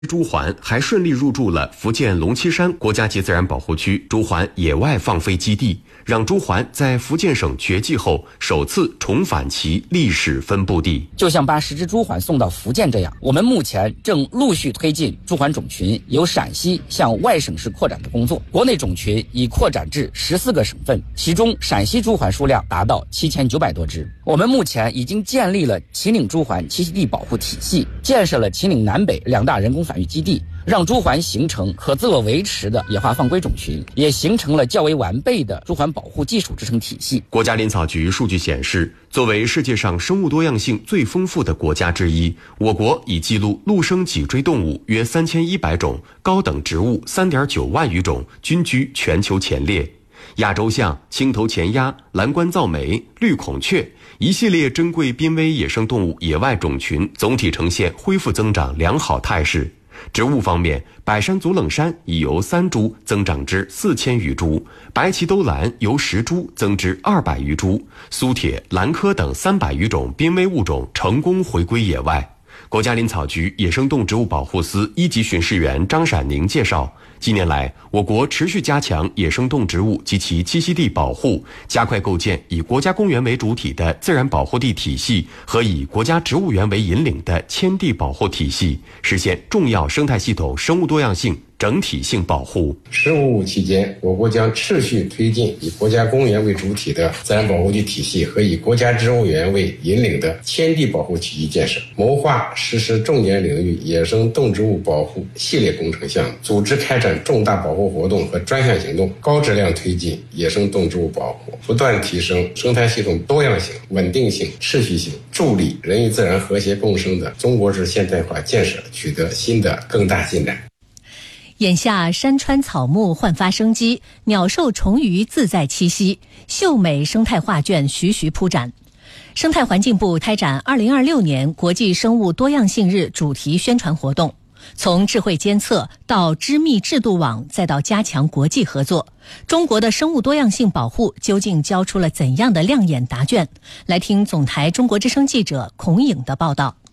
朱鹮还顺利入驻了福建龙栖山国家级自然保护区朱鹮野外放飞基地，让朱鹮在福建省绝迹后首次重返其历史分布地。 就像把10只朱鹮送到福建这样，我们目前正陆续推进朱鹮种群由陕西向外省市扩展的工作。国内种群已扩展至14个省份，其中陕西朱鹮数量达到7900多只。我们目前已经建立了秦岭朱鹮栖息地保护体系，建设了秦岭南北2大人工繁育基地，让朱鹮形成可自我维持的野化放归种群，也形成了较为完备的朱鹮保护技术支撑体系。 国家林草局数据显示，作为世界上生物多样性最丰富的国家之一，我国已记录陆生脊椎动物约3100种，高等植物3.9万余种，均居全球前列。亚洲象、青头前鸭、蓝冠噪鹛、绿孔雀一系列珍贵濒危野生动物野外种群总体呈现恢复增长良好态势。植物方面，百山足冷杉已由3株增长至4000余株，白鳍兜兰由10株增至200余株，苏铁、兰科等300余种濒危物种成功回归野外。国家林草局野生动植物保护司1级巡视员张闪宁介绍，近年来，我国持续加强野生动植物及其栖息地保护，加快构建以国家公园为主体的自然保护地体系和以国家植物园为引领的迁地保护体系，实现重要生态系统生物多样性整体性保护。 “15+5”期间，我国将持续推进以国家公园为主体的自然保护地体系和以国家植物园为引领的迁地保护体系建设，谋划实施重点领域野生动植物保护系列工程项目，组织开展重大保护活动和专项行动，高质量推进野生动植物保护，不断提升生态系统多样性、稳定性、持续性，助力人与自然和谐共生的中国式现代化建设取得新的更大进展。 眼下山川草木焕发生机，鸟兽虫鱼自在栖息，秀美生态画卷徐徐铺展。生态环境部开展2026年国际生物多样性日主题宣传活动，从智慧监测到织密制度网，再到加强国际合作，中国的生物多样性保护究竟交出了怎样的亮眼答卷？来听总台中国之声记者孔颖的报道。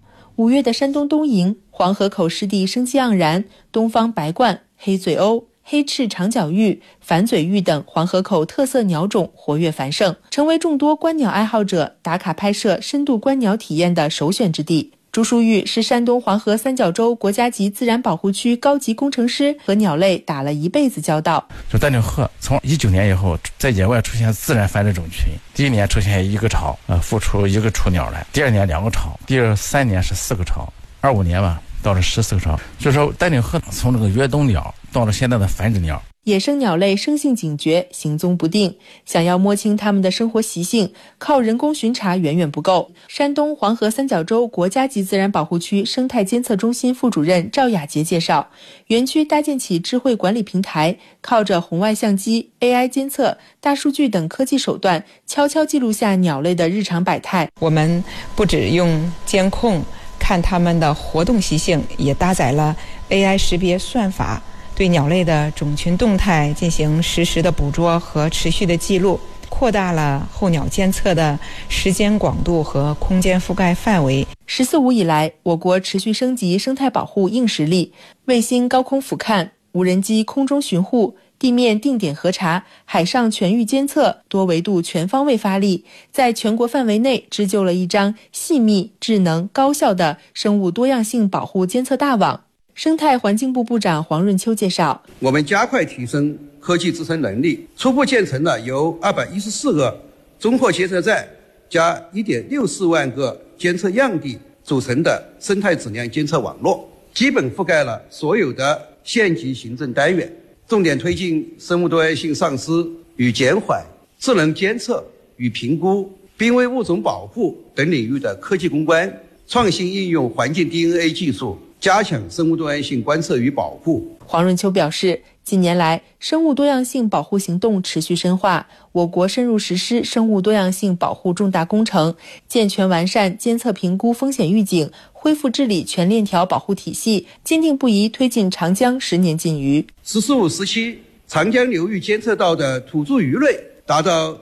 5月的山东东营黄河口湿地生机盎然，东方白鹳、黑嘴鸥、黑翅长角鹬、反嘴鹬等黄河口特色鸟种活跃繁盛，成为众多观鸟爱好者打卡拍摄深度观鸟体验的首选之地。朱淑玉是山东黄河三角洲国家级自然保护区高级工程师，和鸟类打了一辈子交道。 就丹顶鹤从19年以后在野外出现自然繁殖种群，第1年出现1个巢，孵出1个雏鸟来，第2年2个巢，第3年是4个巢，25年吧到了14个巢。就是说丹顶鹤从这个越冬鸟到了现在的繁殖鸟。 野生鸟类生性警觉，行踪不定，想要摸清它们的生活习性，靠人工巡查远远不够。山东黄河三角洲国家级自然保护区生态监测中心副主任赵雅杰介绍，园区搭建起智慧管理平台，靠着红外相机、AI 监测、大数据等科技手段，悄悄记录下鸟类的日常百态。 我们不只用监控看它们的活动习性，也搭载了 AI 识别算法，对鸟类的种群动态进行实时的捕捉和持续的记录，扩大了候鸟监测的时间广度和空间覆盖范围。 14+5以来，我国持续升级生态保护硬实力，卫星高空俯瞰、无人机空中巡护、地面定点核查、海上全域监测，多维度全方位发力，在全国范围内织就了一张细密、智能、高效的生物多样性保护监测大网。生态环境部部长黄润秋介绍， 我们加快提升科技支撑能力，初步建成了由214个综合监测站加 1.64 万个监测样地组成的生态质量监测网络，基本覆盖了所有的县级行政单元，重点推进生物多样性丧失与减缓、智能监测与评估、濒危物种保护等领域的科技攻关，创新应用环境 DNA 技术，加强生物多样性观测与保护。 黄润秋表示，近年来生物多样性保护行动持续深化，我国深入实施生物多样性保护重大工程，健全完善监测评估风险预警、恢复治理全链条保护体系，坚定不移推进长江10年禁渔。 14+5时期，长江流域监测到的土著鱼类达到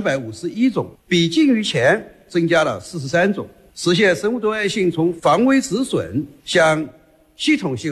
351种，比禁渔前增加了43种，实现生物多样性从防微止损向系统性